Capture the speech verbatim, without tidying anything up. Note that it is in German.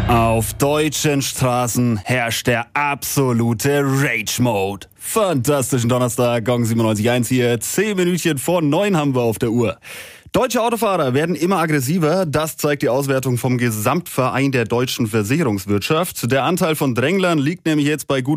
Auf deutschen Straßen herrscht der absolute Rage-Mode. Fantastischen Donnerstag, Gong siebenundneunzig Komma eins hier. Zehn Minütchen vor neun haben wir auf der Uhr. Deutsche Autofahrer werden immer aggressiver. Das zeigt die Auswertung vom Gesamtverein der deutschen Versicherungswirtschaft. Der Anteil von Dränglern liegt nämlich jetzt bei gut